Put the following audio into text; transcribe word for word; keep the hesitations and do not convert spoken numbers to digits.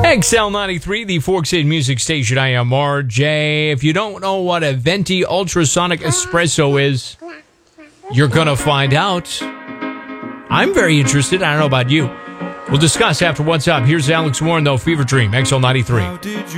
X L ninety-three, the Fork City Music Station. I am R J. If you don't know what a Venti Ultrasonic Espresso is, you're going to find out. I'm very interested. I don't know about you. We'll discuss after What's Up. Here's Alex Warren, though. Fever Dream, X L ninety-three.